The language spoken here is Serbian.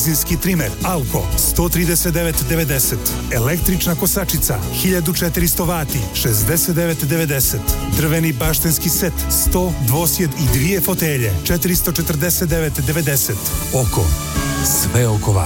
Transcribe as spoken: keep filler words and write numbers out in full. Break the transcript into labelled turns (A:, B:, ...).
A: benzinski trimer Alko sto trideset devet devedeset, električna kosačica hiljadu četiristo vati šezdeset devet devedeset, drveni baštenski set sto, dvosjed i dvije fotelje četiristo četrdeset devet devedeset. Oko, sve oko vas.